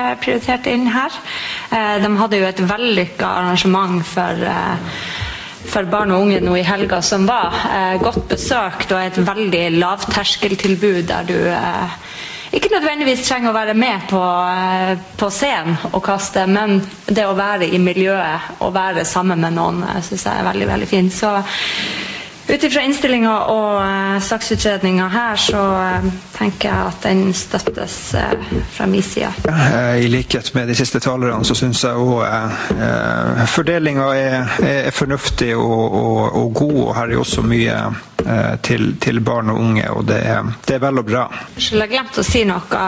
prioritert inn her. De hadde jo et vellykket arrangement for barn og unge nå i helga som var godt besøkt, og et veldig lavterskeltilbud der du ikke nødvendigvis trenger å være med på scenen og kaste, men det å være i miljøet og være sammen med noen synes jeg veldig, veldig fint. Så utifra innstillingen og saksutredningen her, så tenker jeg at den støttes fra min side. I likhet med de siste talerne, så synes jeg også fordelingen er fornuftig og god, og her er også mye til barn og unge, og det er vel og bra. Jeg har glemt å si noe,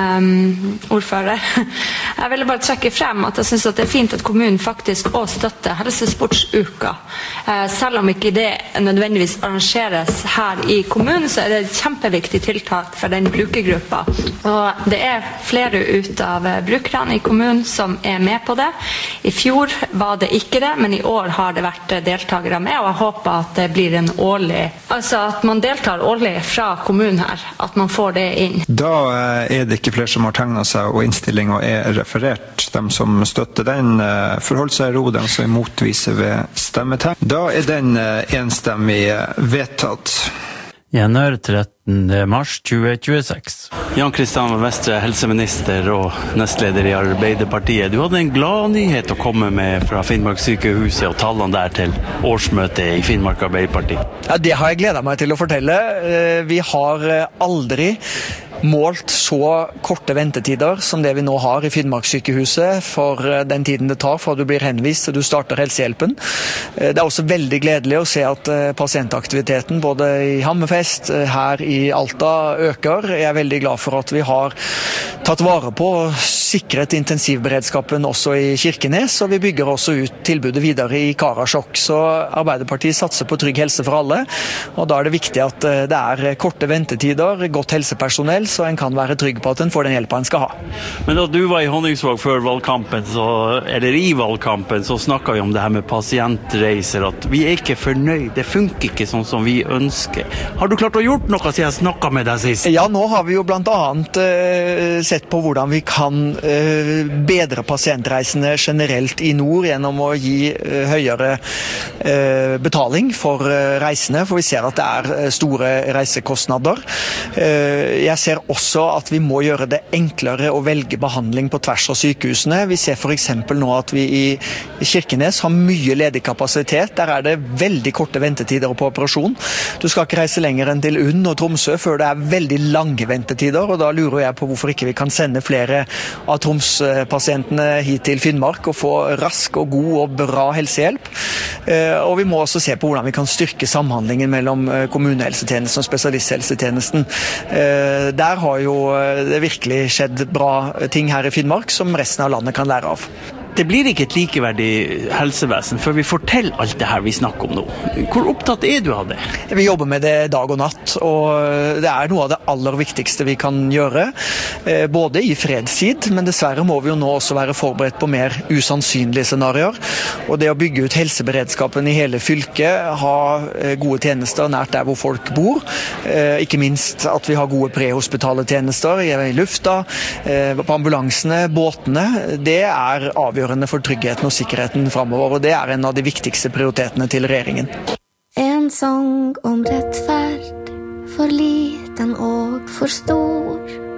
ordfører. Jeg ville bare trekke frem at jeg synes at det er fint at kommunen faktisk også støtter helsesportsuka. Selv om ikke det nødvendigvis arrangeres her i kommunen, så er det et kjempeviktig tiltak for den brukergruppa. Og det er flere ut av brukerne i kommunen som er med på det. I fjor var det ikke det, men i år har det vært deltakere med, og jeg håper at det blir en årlig, altså at man deltar årlig fra kommunen her, at man får det inn. Da er det ikke flere som har tegnet seg, og innstillingen er referert. De som støtter den, forholder seg i ro, de som motviser ved stemmetegn. Da er den enstemmig vedtatt. Gjennom 13. mars 2026. Jan Kristian Vestre, helseminister og nestleder i Arbeiderpartiet. Du hadde en glad nyhet å komme med fra Finnmarkssykehuset og tallene der til årsmøtet i Finnmark Arbeiderparti. Ja, det har jeg gledet meg til å fortelle. Vi har aldri målt så korte ventetider som det vi nå har i Finnmarkssykehuset for den tiden det tar fra du blir henvist til du starter helsehjelpen. Det er også veldig gledelig å se at pasientaktiviteten både i Hammerfest, her i Alta øker. Jeg er veldig glad for at vi har tatt vare på og sikret intensivberedskapen også i Kirkenes, og vi bygger også ut tilbudet videre i Karasjok. Så Arbeiderpartiet satser på trygg helse for alle, og da er det viktig at det er korte ventetider, godt helsepersonell, så en kan være trygg på at en får den hjelpen en skal ha. Men da du var i Honningsvåg før valgkampen, eller i valgkampen, så snakket vi om det her med pasientreiser, at vi er ikke fornøyd, det funker ikke sånn som vi ønsker. Har du klart å gjort noe siden jeg snakket med deg sist? Ja, nå har vi jo blant annet sett på hvordan vi kan bedre pasientreisene generelt i nord gjennom å gi høyere betaling for reisene, for vi ser at det er store reisekostnader. Jeg ser også at vi må gjøre det enklere å velge behandling på tvers av sykehusene. Vi ser for eksempel nå at vi i Kirkenes har mye ledig kapasitet. Der er det veldig korte ventetider på operasjon. Du skal ikke reise lenger enn til UNN og Tromsø før det er veldig lange ventetider, og da lurer jeg på hvorfor ikke vi kan sende flere av Troms-pasientene hit til Finnmark og få rask og god og bra helsehjelp. Og vi må også se på hvordan vi kan styrke samhandlingen mellom kommunehelsetjenesten og spesialisthelsetjenenesten. Der har jo det virkelig skjedd bra ting her i Finnmark som resten av landet kan lære av. Det blir ikke et likeverdig helsevesen før vi forteller alt det her vi snakker om nå. Hvor opptatt er du av det? Vi jobber med det dag og natt, og det er noe av det aller viktigste vi kan gjøre, både i fredstid, men dessverre må vi jo nå også være forberedt på mer usannsynlige scenarier. Og det å bygge ut helseberedskapen i hele fylket, ha gode tjenester nært der hvor folk bor, ikke minst at vi har gode prehospitale tjenester i lufta, på ambulansene, båtene, det er avgjørende for tryggheten og sikkerheten fremover, og det er en av de viktigste prioritetene til regjeringen. En sang om rettferd, for liten og for stor.